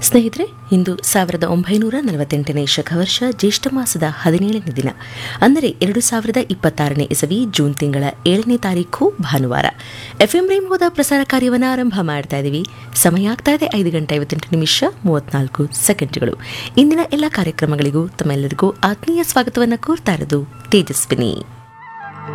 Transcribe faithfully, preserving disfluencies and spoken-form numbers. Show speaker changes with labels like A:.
A: ಸ್ನೇಹಿತರೆ, ಇಂದು ಸಾವಿರದ ಒಂಬೈನೂರ ನಲವತ್ತೆಂಟನೇ ಶಕವರ್ಷ ಜ್ಯೇಷ್ಠ ಮಾಸದ ಹದಿನೇಳನೇ ದಿನ, ಅಂದರೆ ಎರಡು ಸಾವಿರದ ಇಪ್ಪತ್ತಾರನೇ ಇಸವಿ ಜೂನ್ ತಿಂಗಳ ಏಳನೇ ತಾರೀಖು ಭಾನುವಾರ. ಎಫ್ಎಂ ರೇನ್ಬೋದ ಪ್ರಸಾರ ಕಾರ್ಯವನ್ನು ಆರಂಭ ಮಾಡ್ತಾ ಇದ್ದೀವಿ. ಸಮಯ ಆಗ್ತಾ ಇದೆ ಐದು ಗಂಟೆ ಐವತ್ತೆಂಟು ನಿಮಿಷ ಮೂವತ್ನಾಲ್ಕು ಸೆಕೆಂಡ್ಗಳು. ಇಂದಿನ ಎಲ್ಲ ಕಾರ್ಯಕ್ರಮಗಳಿಗೂ ತಮ್ಮೆಲ್ಲರಿಗೂ ಆತ್ಮೀಯ ಸ್ವಾಗತವನ್ನು ಕೋರ್ತಾ ಇರೋದು ತೇಜಸ್ವಿನಿ.